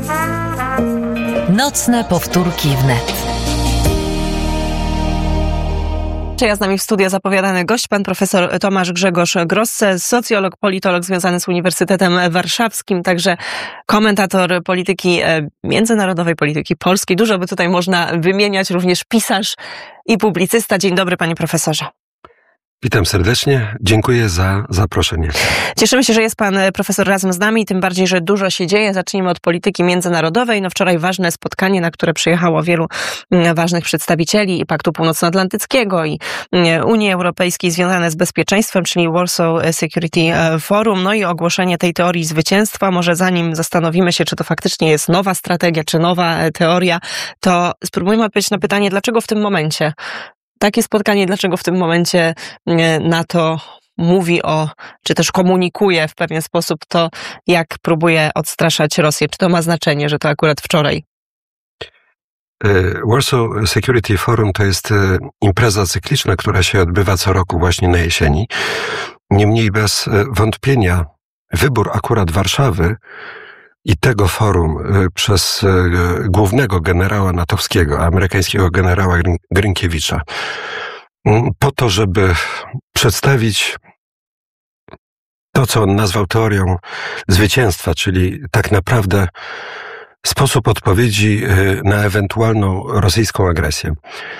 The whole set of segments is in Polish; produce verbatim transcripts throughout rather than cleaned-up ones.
Nocne powtórki wnet. Ja z nami w studiu zapowiadany gość, pan profesor Tomasz Grzegorz Grosse, socjolog, politolog związany z Uniwersytetem Warszawskim, także komentator polityki międzynarodowej, polityki polskiej. Dużo by tutaj można wymieniać, również pisarz i publicysta. Dzień dobry, panie profesorze. Witam serdecznie, dziękuję za zaproszenie. Cieszymy się, że jest pan profesor razem z nami, tym bardziej, że dużo się dzieje. Zacznijmy od polityki międzynarodowej. No wczoraj ważne spotkanie, na które przyjechało wielu ważnych przedstawicieli i Paktu Północnoatlantyckiego i Unii Europejskiej związane z bezpieczeństwem, czyli Warsaw Security Forum. No i ogłoszenie tej teorii zwycięstwa. Może zanim zastanowimy się, czy to faktycznie jest nowa strategia, czy nowa teoria, to spróbujmy odpowiedzieć na pytanie, dlaczego w tym momencie? Takie spotkanie, dlaczego w tym momencie NATO mówi o, czy też komunikuje w pewien sposób to, jak próbuje odstraszać Rosję? Czy to ma znaczenie, że to akurat wczoraj? Warsaw Security Forum to jest impreza cykliczna, która się odbywa co roku właśnie na jesieni. Niemniej bez wątpienia wybór akurat Warszawy i tego forum przez głównego generała natowskiego, amerykańskiego generała Grynkiewicza, po to, żeby przedstawić to, co on nazwał teorią zwycięstwa, czyli tak naprawdę sposób odpowiedzi na ewentualną rosyjską agresję.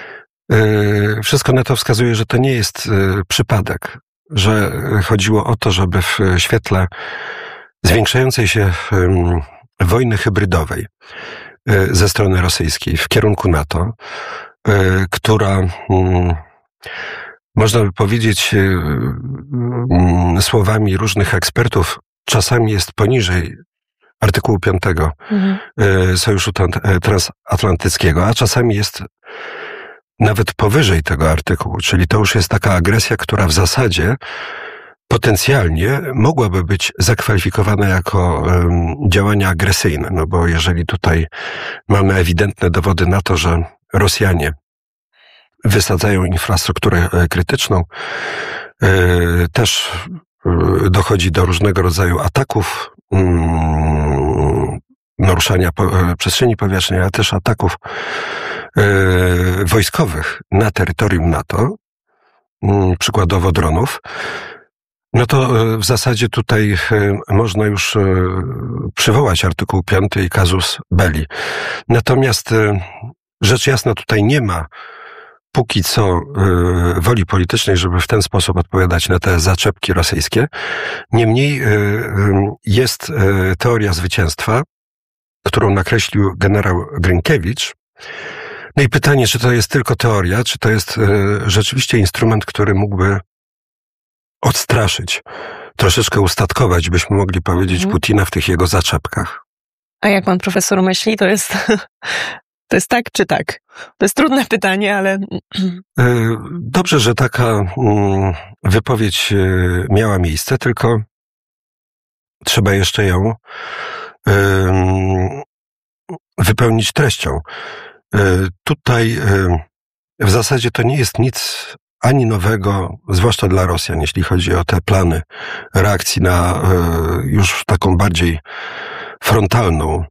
Wszystko na to wskazuje, że to nie jest przypadek, że chodziło o to, żeby w świetle zwiększającej się um, wojny hybrydowej y, ze strony rosyjskiej w kierunku NATO, y, która, y, można by powiedzieć y, y, słowami różnych ekspertów, czasami jest poniżej artykułu piątego mhm. y, Sojuszu Transatlantyckiego, a czasami jest nawet powyżej tego artykułu, czyli to już jest taka agresja, która w zasadzie potencjalnie mogłaby być zakwalifikowana jako um, działania agresyjne, no bo jeżeli tutaj mamy ewidentne dowody na to, że Rosjanie wysadzają infrastrukturę krytyczną, y, też y, dochodzi do różnego rodzaju ataków, y, naruszania po, y, przestrzeni powietrznej, ale też ataków y, wojskowych na terytorium NATO, y, przykładowo dronów, no to w zasadzie tutaj można już przywołać artykuł piąty i casus belli. Natomiast rzecz jasna tutaj nie ma póki co woli politycznej, żeby w ten sposób odpowiadać na te zaczepki rosyjskie. Niemniej jest teoria zwycięstwa, którą nakreślił generał Grynkiewicz. No i pytanie, czy to jest tylko teoria, czy to jest rzeczywiście instrument, który mógłby odstraszyć, troszeczkę ustatkować, byśmy mogli powiedzieć, hmm. Putina w tych jego zaczepkach. A jak pan profesor myśli, to jest, to jest tak czy tak? To jest trudne pytanie, ale... Dobrze, że taka wypowiedź miała miejsce, tylko trzeba jeszcze ją wypełnić treścią. Tutaj w zasadzie to nie jest nic ani nowego, zwłaszcza dla Rosjan, jeśli chodzi o te plany reakcji na y, już taką bardziej frontalną,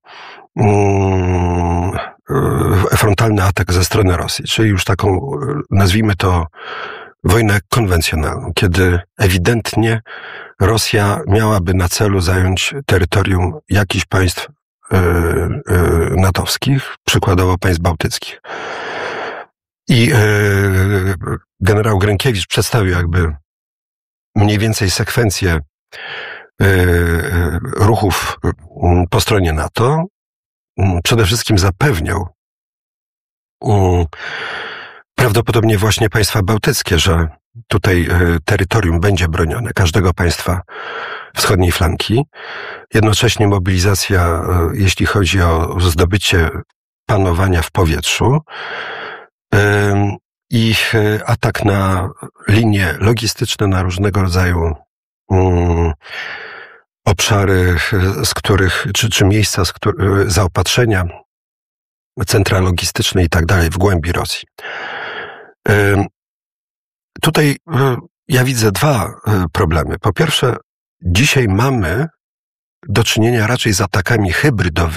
y, frontalny atak ze strony Rosji, czyli już taką, nazwijmy to, wojnę konwencjonalną, kiedy ewidentnie Rosja miałaby na celu zająć terytorium jakichś państw y, y, natowskich, przykładowo państw bałtyckich. I e, generał Grynkiewicz przedstawił jakby mniej więcej sekwencję e, ruchów po stronie NATO. Przede wszystkim zapewniał um, prawdopodobnie właśnie państwa bałtyckie, że tutaj e, terytorium będzie bronione, każdego państwa wschodniej flanki. Jednocześnie mobilizacja, e, jeśli chodzi o zdobycie panowania w powietrzu, i atak na linie logistyczne, na różnego rodzaju um, obszary, z których, czy, czy miejsca z których, zaopatrzenia, centra logistyczne i tak dalej w głębi Rosji. Um, tutaj um, ja widzę dwa um, problemy. Po pierwsze, dzisiaj mamy do czynienia raczej z atakami hybrydowymi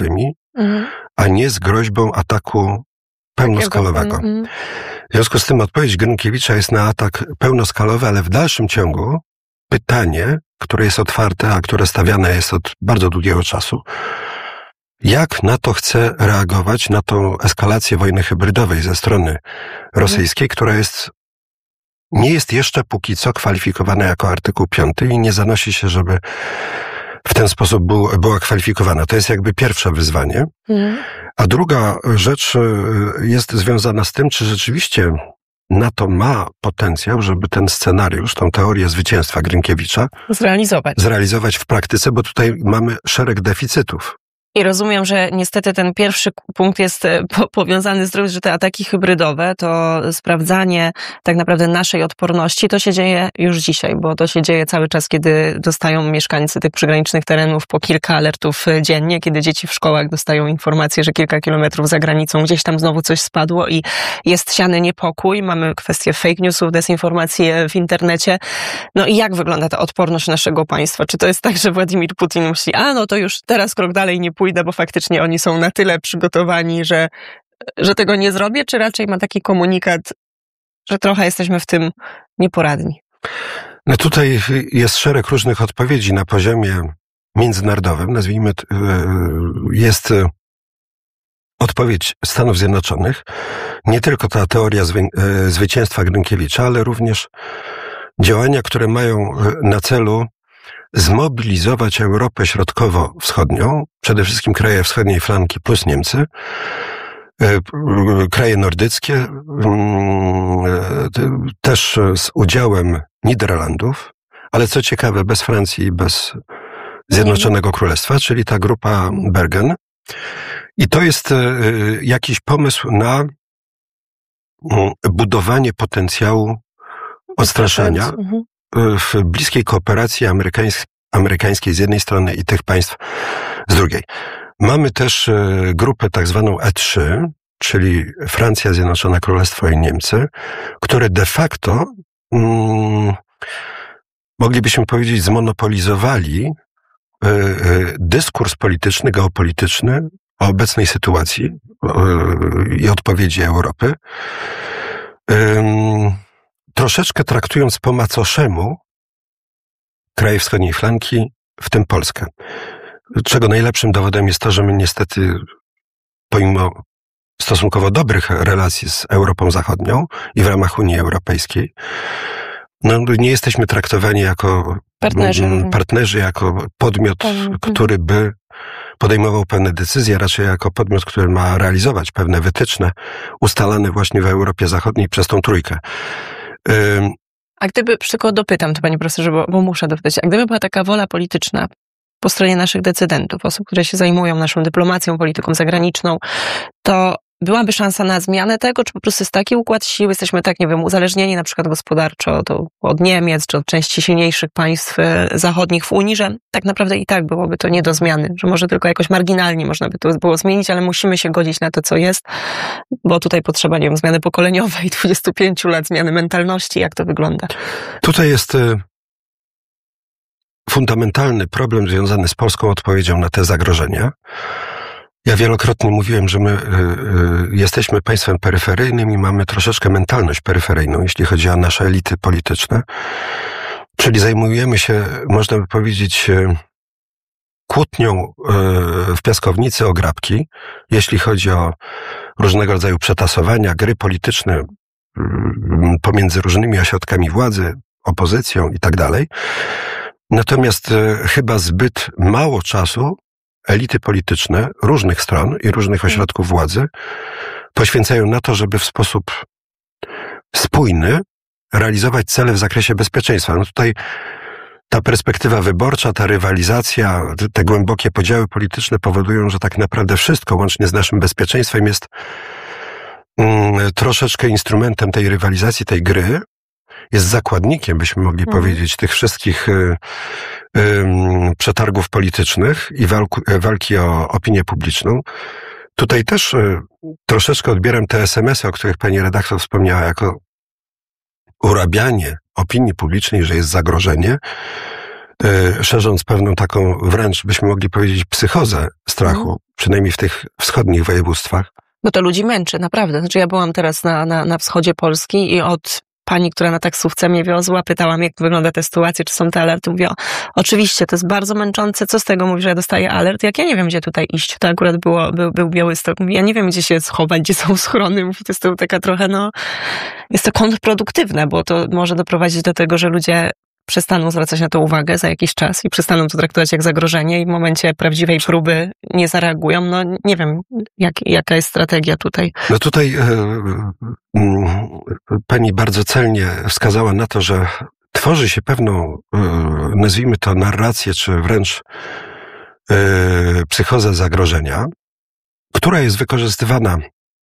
mhm. a nie z groźbą ataku pełnoskalowego. Mhm. W związku z tym odpowiedź Grynkiewicza jest na atak pełnoskalowy, ale w dalszym ciągu pytanie, które jest otwarte, a które stawiane jest od bardzo długiego czasu, jak NATO chce reagować na tą eskalację wojny hybrydowej ze strony rosyjskiej, która jest, nie jest jeszcze póki co kwalifikowana jako artykuł piąty i nie zanosi się, żeby w ten sposób był, była kwalifikowana. To jest jakby pierwsze wyzwanie. Mhm. A druga rzecz jest związana z tym, czy rzeczywiście NATO ma potencjał, żeby ten scenariusz, tą teorię zwycięstwa Grynkiewicza Zrealizować. zrealizować w praktyce, bo tutaj mamy szereg deficytów. I rozumiem, że niestety ten pierwszy punkt jest po- powiązany z drugim, że te ataki hybrydowe, to sprawdzanie tak naprawdę naszej odporności, to się dzieje już dzisiaj, bo to się dzieje cały czas, kiedy dostają mieszkańcy tych przygranicznych terenów po kilka alertów dziennie, kiedy dzieci w szkołach dostają informację, że kilka kilometrów za granicą gdzieś tam znowu coś spadło i jest siany niepokój. Mamy kwestię fake newsów, dezinformacji w internecie. No i jak wygląda ta odporność naszego państwa? Czy to jest tak, że Władimir Putin myśli, a no to już teraz krok dalej nie pójdę, bo faktycznie oni są na tyle przygotowani, że, że tego nie zrobię, czy raczej ma taki komunikat, że trochę jesteśmy w tym nieporadni? No tutaj jest szereg różnych odpowiedzi na poziomie międzynarodowym, nazwijmy, jest odpowiedź Stanów Zjednoczonych, nie tylko ta teoria zwy, zwycięstwa Grynkiewicza, ale również działania, które mają na celu zmobilizować Europę Środkowo-Wschodnią, przede wszystkim kraje wschodniej flanki plus Niemcy, kraje nordyckie, też z udziałem Niderlandów, ale co ciekawe bez Francji i bez Zjednoczonego Królestwa, czyli ta grupa Bergen. I to jest jakiś pomysł na budowanie potencjału odstraszania w bliskiej kooperacji amerykańskiej, amerykańskiej z jednej strony i tych państw z drugiej. Mamy też grupę tak zwaną E trzy, czyli Francja, Zjednoczone Królestwo i Niemcy, które de facto mm, moglibyśmy powiedzieć zmonopolizowali y, y, dyskurs polityczny, geopolityczny o obecnej sytuacji y, i odpowiedzi Europy. Y, troszeczkę traktując po macoszemu kraje wschodniej flanki, w tym Polskę. Czego najlepszym dowodem jest to, że my niestety, pomimo stosunkowo dobrych relacji z Europą Zachodnią i w ramach Unii Europejskiej, no, nie jesteśmy traktowani jako partnerzy, partnerzy jako podmiot, Pan... który by podejmował pewne decyzje, raczej jako podmiot, który ma realizować pewne wytyczne ustalane właśnie w Europie Zachodniej przez tą trójkę. Ym, A gdyby, tylko dopytam to, panie profesorze, bo, bo muszę dopytać, a gdyby była taka wola polityczna po stronie naszych decydentów, osób, które się zajmują naszą dyplomacją, polityką zagraniczną, to byłaby szansa na zmianę tego, czy po prostu jest taki układ sił, jesteśmy tak, nie wiem, uzależnieni na przykład gospodarczo to od Niemiec, czy od części silniejszych państw zachodnich w Unii, że tak naprawdę i tak byłoby to nie do zmiany, że może tylko jakoś marginalnie można by to było zmienić, ale musimy się godzić na to, co jest, bo tutaj potrzeba, nie wiem, zmiany pokoleniowej, dwudziestu pięciu lat, zmiany mentalności, jak to wygląda? Tutaj jest fundamentalny problem związany z polską odpowiedzią na te zagrożenia. Ja wielokrotnie mówiłem, że my y, y, jesteśmy państwem peryferyjnym i mamy troszeczkę mentalność peryferyjną, jeśli chodzi o nasze elity polityczne. Czyli zajmujemy się, można by powiedzieć, y, kłótnią y, w piaskownicy o grabki, jeśli chodzi o różnego rodzaju przetasowania, gry polityczne y, pomiędzy różnymi ośrodkami władzy, opozycją i tak dalej. Natomiast y, chyba zbyt mało czasu elity polityczne różnych stron i różnych ośrodków władzy poświęcają na to, żeby w sposób spójny realizować cele w zakresie bezpieczeństwa. No tutaj ta perspektywa wyborcza, ta rywalizacja, te głębokie podziały polityczne powodują, że tak naprawdę wszystko, łącznie z naszym bezpieczeństwem, jest mm, troszeczkę instrumentem tej rywalizacji, tej gry. Jest zakładnikiem, byśmy mogli mhm. powiedzieć, tych wszystkich y, y, przetargów politycznych i walku, walki o opinię publiczną. Tutaj też y, troszeczkę odbieram te es em esy, o których pani redaktor wspomniała, jako urabianie opinii publicznej, że jest zagrożenie, y, szerząc pewną taką wręcz, byśmy mogli powiedzieć, psychozę strachu mhm. przynajmniej w tych wschodnich województwach. Bo to ludzi męczy, naprawdę. Znaczy ja byłam teraz na, na, na wschodzie Polski i od pani, która na taksówce mnie wiozła, pytałam, jak wygląda ta sytuacja, czy są te alerty. Mówię, o, oczywiście, to jest bardzo męczące. Co z tego? Mówi, że ja dostaję alert. Jak ja nie wiem, gdzie tutaj iść. To akurat było, był, był Białystok. Mówi, ja nie wiem, gdzie się schować, gdzie są schrony. Mówi, to jest to taka trochę, no, jest to kontrproduktywne, bo to może doprowadzić do tego, że ludzie przestaną zwracać na to uwagę za jakiś czas i przestaną to traktować jak zagrożenie i w momencie prawdziwej próby nie zareagują. No nie wiem, jak, jaka jest strategia tutaj. No tutaj e, m, pani bardzo celnie wskazała na to, że tworzy się pewną, e, nazwijmy to narrację, czy wręcz e, psychozę zagrożenia, która jest wykorzystywana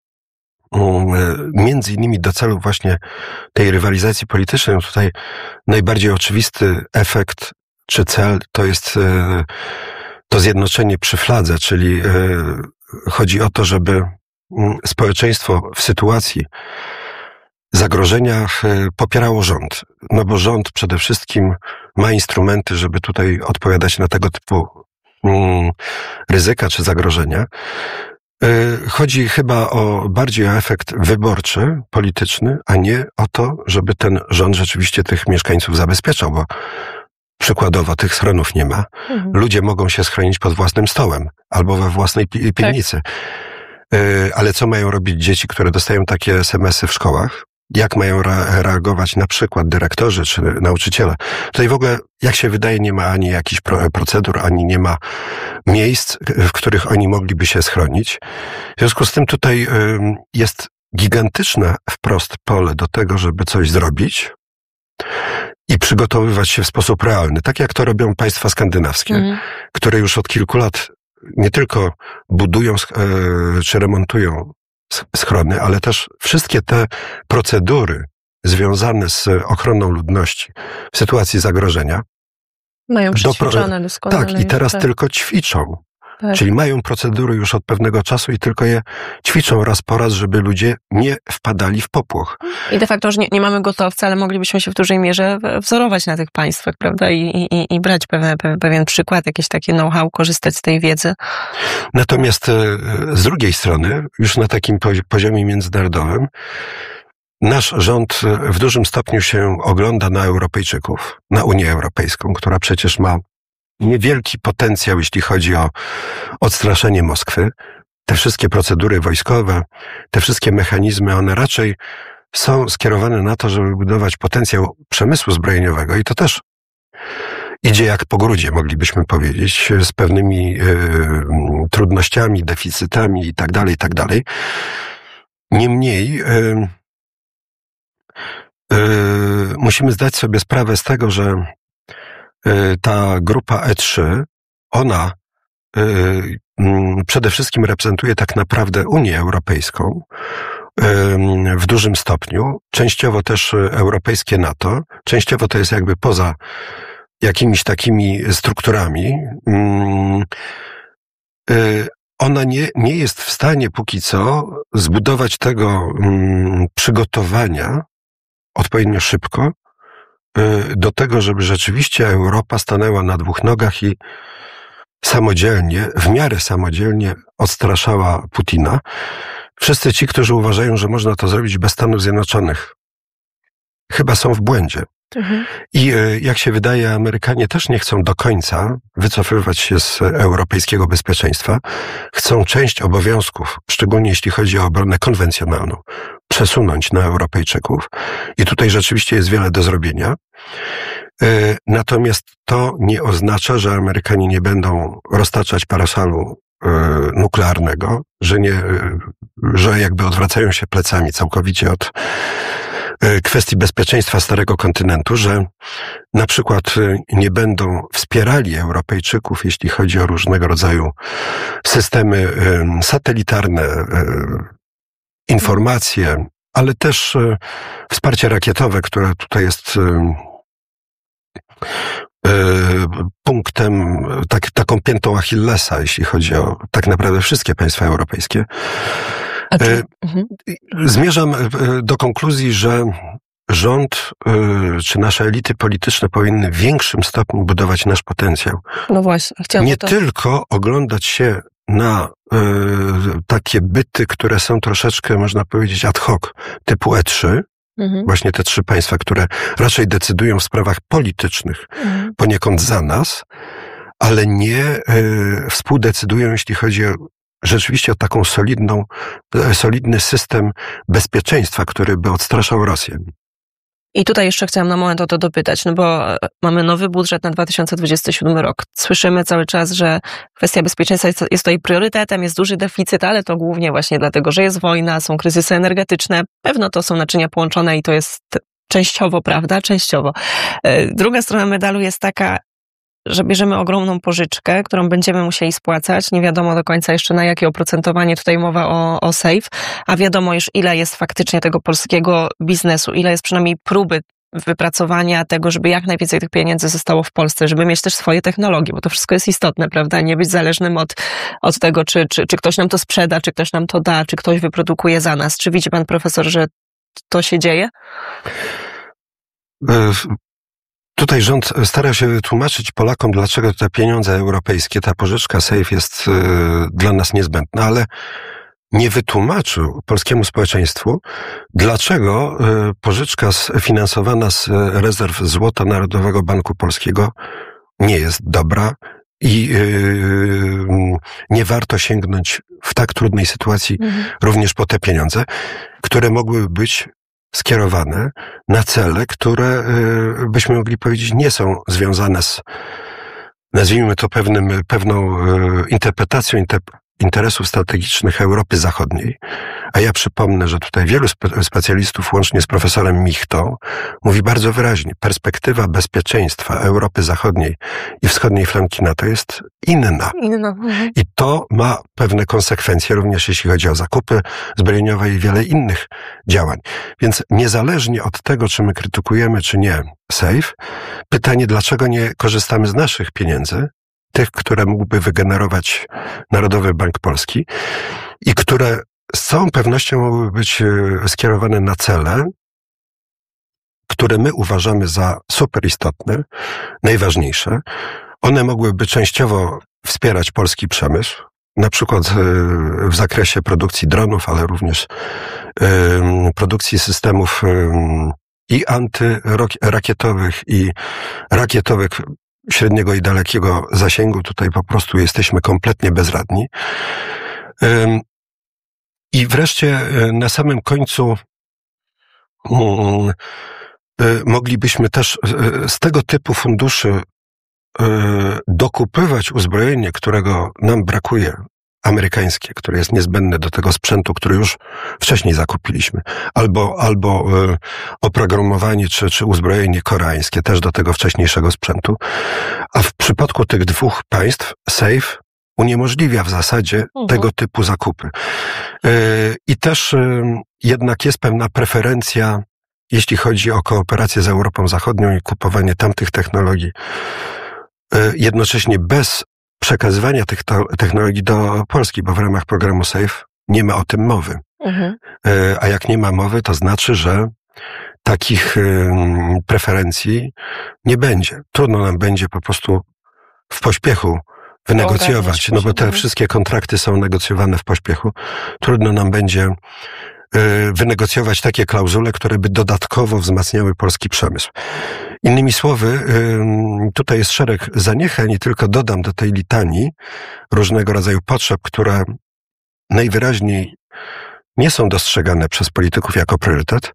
między innymi do celów właśnie tej rywalizacji politycznej. Tutaj najbardziej oczywisty efekt czy cel to jest to zjednoczenie przy fladze, czyli chodzi o to, żeby społeczeństwo w sytuacji zagrożenia popierało rząd. No bo rząd przede wszystkim ma instrumenty, żeby tutaj odpowiadać na tego typu ryzyka czy zagrożenia. Chodzi chyba o bardziej o efekt wyborczy, polityczny, a nie o to, żeby ten rząd rzeczywiście tych mieszkańców zabezpieczał, bo przykładowo tych schronów nie ma. Mhm. Ludzie mogą się schronić pod własnym stołem albo we własnej pi- piwnicy. Tak. Ale co mają robić dzieci, które dostają takie es em esy w szkołach? Jak mają re- reagować na przykład dyrektorzy czy nauczyciele? Tutaj w ogóle, jak się wydaje, nie ma ani jakichś pro- procedur, ani nie ma miejsc, w których oni mogliby się schronić. W związku z tym tutaj y, jest gigantyczne wprost pole do tego, żeby coś zrobić i przygotowywać się w sposób realny, tak jak to robią państwa skandynawskie, mm. które już od kilku lat nie tylko budują y, czy remontują schrony, ale też wszystkie te procedury związane z ochroną ludności w sytuacji zagrożenia mają przećwiczone doskonale. Tak, i teraz tak. tylko ćwiczą. Tak. Czyli mają procedury już od pewnego czasu i tylko je ćwiczą raz po raz, żeby ludzie nie wpadali w popłoch. I de facto, że nie, nie mamy gotowca, ale moglibyśmy się w dużej mierze wzorować na tych państwach, prawda? I, i, i brać pewien, pewien przykład, jakieś takie know-how, korzystać z tej wiedzy. Natomiast z drugiej strony, już na takim poziomie międzynarodowym, nasz rząd w dużym stopniu się ogląda na Europejczyków, na Unię Europejską, która przecież ma niewielki potencjał, jeśli chodzi o odstraszenie Moskwy. Te wszystkie procedury wojskowe, te wszystkie mechanizmy, one raczej są skierowane na to, żeby budować potencjał przemysłu zbrojeniowego i to też idzie jak po grudzie, moglibyśmy powiedzieć, z pewnymi y, trudnościami, deficytami i tak dalej, i tak dalej. Niemniej y, y, musimy zdać sobie sprawę z tego, że ta grupa E trzy, ona y, y, przede wszystkim reprezentuje tak naprawdę Unię Europejską y, w dużym stopniu, częściowo też europejskie NATO, częściowo to jest jakby poza jakimiś takimi strukturami. Y, y, ona nie, nie jest w stanie póki co zbudować tego y, przygotowania odpowiednio szybko do tego, żeby rzeczywiście Europa stanęła na dwóch nogach i samodzielnie, w miarę samodzielnie odstraszała Putina. Wszyscy ci, którzy uważają, że można to zrobić bez Stanów Zjednoczonych, chyba są w błędzie. Mhm. I jak się wydaje, Amerykanie też nie chcą do końca wycofywać się z europejskiego bezpieczeństwa. Chcą część obowiązków, szczególnie jeśli chodzi o obronę konwencjonalną, przesunąć na Europejczyków. I tutaj rzeczywiście jest wiele do zrobienia. Natomiast to nie oznacza, że Amerykanie nie będą roztaczać parasalu nuklearnego, że nie, że jakby odwracają się plecami całkowicie od kwestii bezpieczeństwa Starego Kontynentu, że na przykład nie będą wspierali Europejczyków, jeśli chodzi o różnego rodzaju systemy satelitarne, informacje, ale też wsparcie rakietowe, które tutaj jest punktem, tak, taką piętą Achillesa, jeśli chodzi o tak naprawdę wszystkie państwa europejskie. Czy... Zmierzam do konkluzji, że rząd czy nasze elity polityczne powinny w większym stopniu budować nasz potencjał. No właśnie. Chciałam Nie to... tylko oglądać się na y, takie byty, które są troszeczkę, można powiedzieć, ad hoc, typu E trzy, mhm. właśnie te trzy państwa, które raczej decydują w sprawach politycznych, mhm. poniekąd za nas, ale nie y, współdecydują, jeśli chodzi o, rzeczywiście o taką solidną, solidny system bezpieczeństwa, który by odstraszał Rosję. I tutaj jeszcze chciałam na moment o to dopytać, no bo mamy nowy budżet na dwa tysiące dwudziesty siódmy rok. Słyszymy cały czas, że kwestia bezpieczeństwa jest, jest tutaj priorytetem, jest duży deficyt, ale to głównie właśnie dlatego, że jest wojna, są kryzysy energetyczne. Pewno to są naczynia połączone i to jest częściowo prawda, częściowo. Druga strona medalu jest taka, że bierzemy ogromną pożyczkę, którą będziemy musieli spłacać. Nie wiadomo do końca jeszcze na jakie oprocentowanie, tutaj mowa o, o safe, a wiadomo już ile jest faktycznie tego polskiego biznesu, ile jest przynajmniej próby wypracowania tego, żeby jak najwięcej tych pieniędzy zostało w Polsce, żeby mieć też swoje technologie, bo to wszystko jest istotne, prawda? Nie być zależnym od, od tego, czy, czy, czy ktoś nam to sprzeda, czy ktoś nam to da, czy ktoś wyprodukuje za nas. Czy widzi pan profesor, że to się dzieje? Tutaj rząd stara się wytłumaczyć Polakom, dlaczego te pieniądze europejskie, ta pożyczka safe jest y, dla nas niezbędna, ale nie wytłumaczył polskiemu społeczeństwu, dlaczego y, pożyczka finansowana z rezerw Złota Narodowego Banku Polskiego nie jest dobra i y, nie warto sięgnąć w tak trudnej sytuacji mhm. również po te pieniądze, które mogłyby być skierowane na cele, które byśmy mogli powiedzieć nie są związane z, nazwijmy to pewnym, pewną interpretacją interesów strategicznych Europy Zachodniej. A ja przypomnę, że tutaj wielu spe- specjalistów, łącznie z profesorem Michtą, mówi bardzo wyraźnie, perspektywa bezpieczeństwa Europy Zachodniej i wschodniej flanki NATO jest inna. Inna. Mhm. I to ma pewne konsekwencje, również jeśli chodzi o zakupy zbrojeniowe i wiele innych działań. Więc niezależnie od tego, czy my krytykujemy, czy nie safe, pytanie, dlaczego nie korzystamy z naszych pieniędzy, tych, które mógłby wygenerować Narodowy Bank Polski i które z całą pewnością mogłyby być skierowane na cele, które my uważamy za super istotne, najważniejsze. One mogłyby częściowo wspierać polski przemysł, na przykład w zakresie produkcji dronów, ale również produkcji systemów i antyrakietowych, i rakietowych średniego i dalekiego zasięgu. Tutaj po prostu jesteśmy kompletnie bezradni. I wreszcie na samym końcu moglibyśmy też z tego typu funduszy dokupywać uzbrojenie, którego nam brakuje, amerykańskie, które jest niezbędne do tego sprzętu, który już wcześniej zakupiliśmy, albo, albo oprogramowanie czy, czy uzbrojenie koreańskie też do tego wcześniejszego sprzętu. A w przypadku tych dwóch państw safe uniemożliwia w zasadzie mhm. tego typu zakupy. I też jednak jest pewna preferencja, jeśli chodzi o kooperację z Europą Zachodnią i kupowanie tamtych technologii, jednocześnie bez przekazywania tych technologii do Polski, bo w ramach programu safe nie ma o tym mowy. Mhm. A jak nie ma mowy, to znaczy, że takich preferencji nie będzie. Trudno nam będzie po prostu w pośpiechu wynegocjować, no bo te wszystkie kontrakty są negocjowane w pośpiechu. Trudno nam będzie wynegocjować takie klauzule, które by dodatkowo wzmacniały polski przemysł. Innymi słowy, tutaj jest szereg zaniechań i tylko dodam do tej litanii różnego rodzaju potrzeb, które najwyraźniej nie są dostrzegane przez polityków jako priorytet.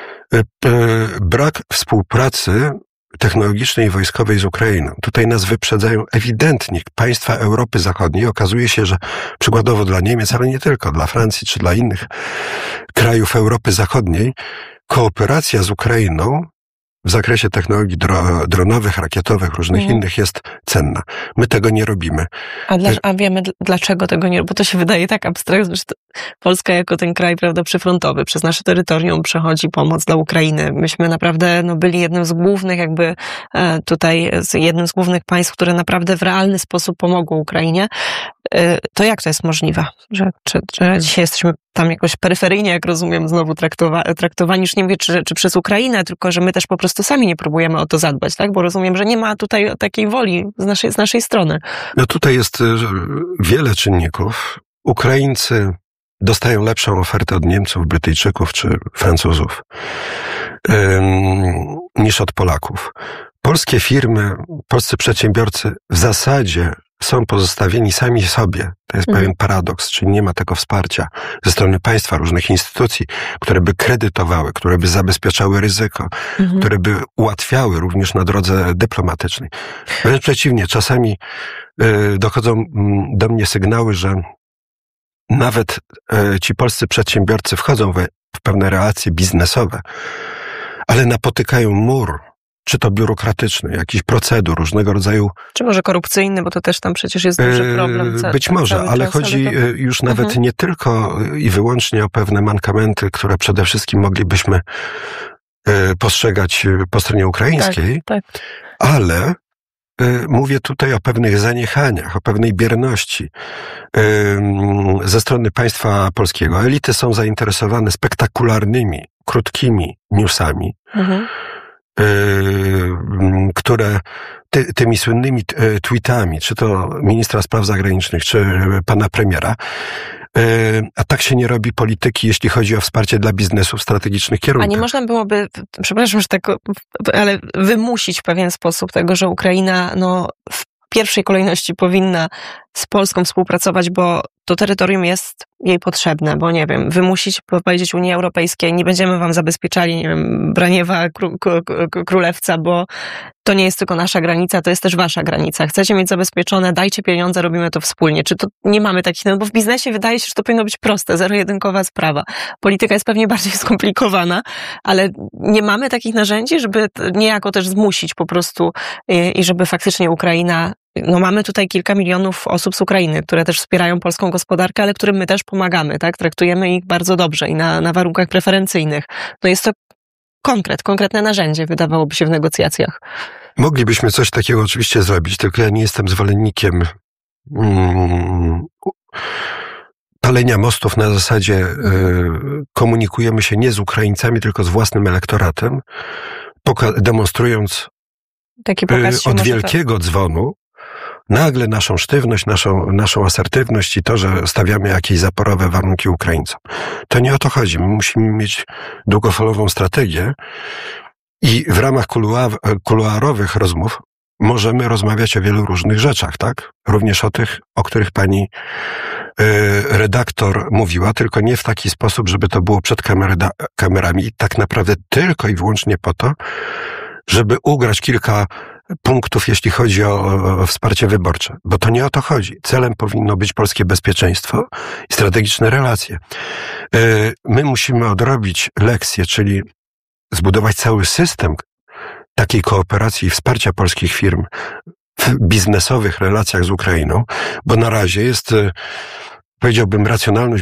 Brak współpracy technologicznej i wojskowej z Ukrainą. Tutaj nas wyprzedzają ewidentnie państwa Europy Zachodniej. Okazuje się, że przykładowo dla Niemiec, ale nie tylko, dla Francji czy dla innych krajów Europy Zachodniej, kooperacja z Ukrainą w zakresie technologii dro, dronowych, rakietowych, różnych mm. innych jest cenna. My tego nie robimy. A, dla, a wiemy dlaczego tego nie robimy? Bo to się wydaje tak abstrakcyjne, że to Polska jako ten kraj, prawda, przyfrontowy, przez nasze terytorium przechodzi pomoc dla Ukrainy. Myśmy naprawdę no, byli jednym z głównych jakby tutaj, jednym z głównych państw, które naprawdę w realny sposób pomogło Ukrainie. To jak to jest możliwe? Że, czy, czy dzisiaj jesteśmy tam jakoś peryferyjnie, jak rozumiem, znowu traktowa, traktowani, już nie wiem, czy, czy przez Ukrainę, tylko że my też po prostu sami nie próbujemy o to zadbać, tak? Bo rozumiem, że nie ma tutaj takiej woli z naszej, z naszej strony. No tutaj jest wiele czynników. Ukraińcy dostają lepszą ofertę od Niemców, Brytyjczyków czy Francuzów ym, niż od Polaków. Polskie firmy, polscy przedsiębiorcy w zasadzie są pozostawieni sami sobie. To jest mhm. pewien paradoks, czyli nie ma tego wsparcia ze strony państwa, różnych instytucji, które by kredytowały, które by zabezpieczały ryzyko, mhm. które by ułatwiały również na drodze dyplomatycznej. Wręcz przeciwnie, czasami y, dochodzą do mnie sygnały, że nawet y, ci polscy przedsiębiorcy wchodzą we, w pewne relacje biznesowe, ale napotykają mur, czy to biurokratyczny, jakiś procedur, różnego rodzaju... Czy może korupcyjny, bo to też tam przecież jest duży problem. Ca- Być może, ale czas, chodzi ale to... już nawet mhm. nie tylko i wyłącznie o pewne mankamenty, które przede wszystkim moglibyśmy postrzegać po stronie ukraińskiej, tak, tak. ale mówię tutaj o pewnych zaniechaniach, o pewnej bierności ze strony państwa polskiego. Elity są zainteresowane spektakularnymi, krótkimi newsami, mhm. które ty, tymi słynnymi tweetami, czy to ministra spraw zagranicznych, czy pana premiera, a tak się nie robi polityki, jeśli chodzi o wsparcie dla biznesu w strategicznych kierunkach. A nie można byłoby, przepraszam, że tak, ale wymusić w pewien sposób tego, że Ukraina no, w pierwszej kolejności powinna z Polską współpracować, bo to terytorium jest jej potrzebne, bo nie wiem, wymusić, powiedzieć Unii Europejskiej, nie będziemy wam zabezpieczali, nie wiem, Braniewa, kró, Królewca, bo to nie jest tylko nasza granica, to jest też wasza granica. Chcecie mieć zabezpieczone, dajcie pieniądze, robimy to wspólnie. Czy to nie mamy takich, no bo w biznesie wydaje się, że to powinno być proste, zero-jedynkowa sprawa. Polityka jest pewnie bardziej skomplikowana, ale nie mamy takich narzędzi, żeby niejako też zmusić po prostu i, i żeby faktycznie Ukraina, no mamy tutaj kilka milionów osób z Ukrainy, które też wspierają polską gospodarkę, ale którym my też pomagamy, tak? Traktujemy ich bardzo dobrze i na, na warunkach preferencyjnych. No jest to konkret, konkretne narzędzie, wydawałoby się w negocjacjach. Moglibyśmy coś takiego oczywiście zrobić, tylko ja nie jestem zwolennikiem mm, palenia mostów na zasadzie y, komunikujemy się nie z Ukraińcami, tylko z własnym elektoratem, poka- demonstrując Taki pokaz się y, od może wielkiego tak. dzwonu nagle naszą sztywność, naszą, naszą asertywność i to, że stawiamy jakieś zaporowe warunki Ukraińcom. To nie o to chodzi. My musimy mieć długofalową strategię i w ramach kuluar, kuluarowych rozmów możemy rozmawiać o wielu różnych rzeczach, tak? Również o tych, o których pani y, redaktor mówiła, tylko nie w taki sposób, żeby to było przed kamery, kamerami i tak naprawdę tylko i wyłącznie po to, żeby ugrać kilka punktów, jeśli chodzi o, o wsparcie wyborcze. Bo to nie o to chodzi. Celem powinno być polskie bezpieczeństwo i strategiczne relacje. My musimy odrobić lekcję, czyli zbudować cały system takiej kooperacji i wsparcia polskich firm w biznesowych relacjach z Ukrainą, bo na razie jest, powiedziałbym, racjonalność